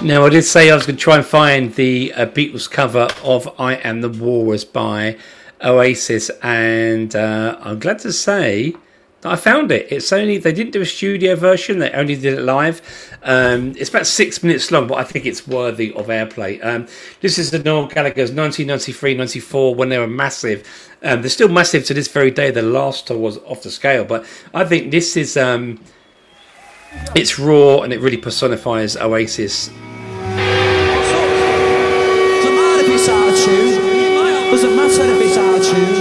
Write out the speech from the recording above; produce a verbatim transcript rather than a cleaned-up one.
Now, I did say I was going to try and find the uh, Beatles cover of I Am the Walrus by Oasis, and uh, I'm glad to say that I found it. It's only, they didn't do a studio version, they only did it live. Um, it's about six minutes long, but I think it's worthy of airplay. Um, this is the Noel Gallagher's nineteen ninety-three ninety-four when they were massive. Um, they're still massive to this very day. The last tour was off the scale, but I think this is um, it's raw and it really personifies Oasis. Doesn't matter if it's out of tune. Doesn't matter if it's out of tune.